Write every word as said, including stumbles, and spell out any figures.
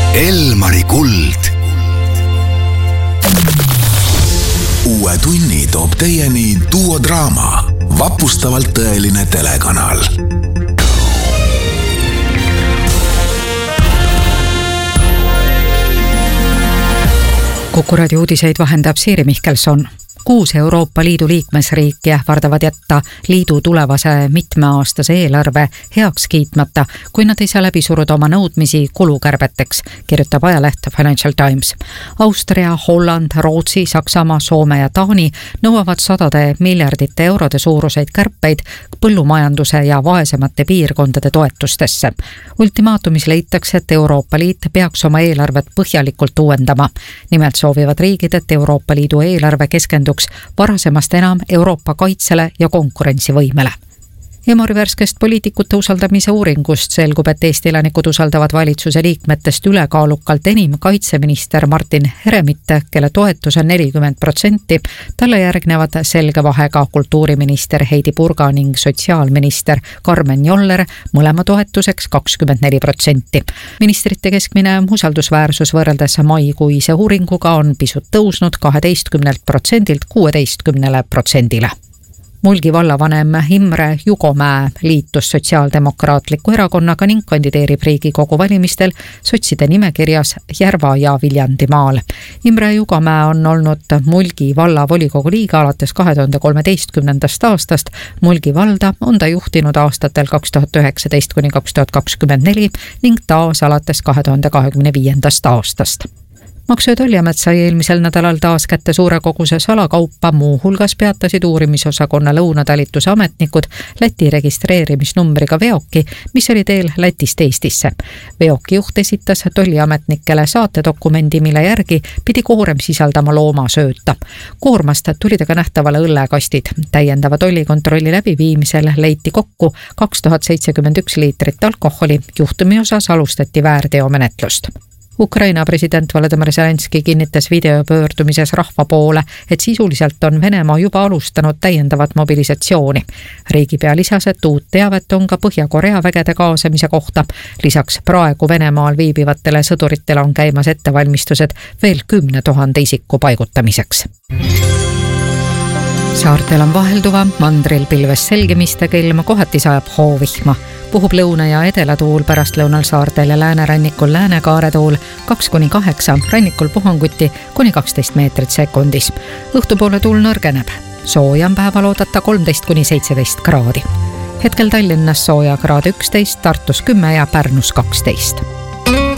Elmari kuld. Uue tunni toob teieni duodraama, vapustavalt tõeline telekanal. Kuku raadio uudiseid vahendab Siiri Mihkelson. Kuus Euroopa Liidu liikmesriiki ähvardavad jätta liidu tulevase mitmeaastase eelarve heaks kiitmata, kui nad ei saa läbi suruda oma nõudmisi kulukärbeteks, kirjutab ajaleht Financial Times. Austria, Holland, Rootsi, Saksamaa, Soome ja Taani nõuavad sadade miljardite eurode suuruseid kärpeid põllumajanduse ja vaesemate piirkondade toetustesse. Ultimaatumis leitakse, et Euroopa Liit peaks oma eelarvet põhjalikult uuendama. Nimelt soovivad riigid, et Euroopa Liidu eelarve keskenduks varasemast enam Euroopa kaitsele ja konkurentsivõimele. Emori värskest poliitikute usaldamise uuringust selgub, et Eesti elanikud usaldavad valitsuse liikmetest ülekaalukalt enim kaitseminister Martin Heremit, kelle toetus on nelikümmend protsenti. Talle järgnevad selge vahega kultuuriminister Heidi Purga ning sotsiaalminister Karmen Joller, mõlema toetuseks kakskümmend neli protsenti. Ministrite keskmine usaldusväärsus võrreldes maikuise uuringuga on pisut tõusnud kaheteistkümnelt protsendilt kuueteistkümnele protsendile. Mulgi vallavanem Imre Jugomäe liitus Sotsiaaldemokraatliku erakonnaga ning kandideerib Riigikogu valimistel sotside nimekirjas Järva ja Viljandimaal. Imre Jugomäe on olnud Mulgi valla volikogu liige alates kahe tuhande kolmeteistkümnendast aastast. Mulgi valda on ta juhtinud aastatel kaks tuhat üheksateist kuni kaks tuhat kakskümmend neli ning taas alates kahe tuhande kahekümne viiendast aastast. Maksu- ja Tolliamet sai eelmisel nädalal taas kätte suure koguse salakaupa, muu hulgas peatasid uurimisosakonna lõunatalituse ametnikud Läti registreerimisnumbriga veoki, mis oli teel Lätist Eestisse. Veoki juht esitas tolliametnikele saatedokumendi, mille järgi pidi koorem sisaldama loomasööta. Koormast tulid aga nähtavale õllekastid. Täiendava tollikontrolli läbiviimisel leiti kokku kaks tuhat seitsekümmend üks liitrit alkoholi. Juhtumi osas alustati väärteomenetlust. Ukraina president Volodymyr Zelenski kinnitas videopöördumises rahva poole, et sisuliselt on Venemaa juba alustanud täiendavat mobilisatsiooni. Riigipea lisas, et uut teavet on ka Põhja-Korea vägede kaasamise kohta. Lisaks praegu Venemaal viibivatele sõduritele on käimas ettevalmistused veel kümne tuhande isiku paigutamiseks. Saartel on vahelduva, mandril pilves selgemistega ilma, kohati sajab hoovihma. Puhub lõuna- ja edelatuul, pärast lõunal saartel ja läänerannikul läänekaaretuul kaks kuni kaheksa, rannikul puhanguti kuni kaksteist meetrit sekundis. Õhtupoole tuul nõrgeneb. Sooja on päeval oodata kolmteist kuni seitseteist kraadi. Hetkel Tallinnas sooja kraad üksteist, Tartus kümme ja Pärnus kaksteist.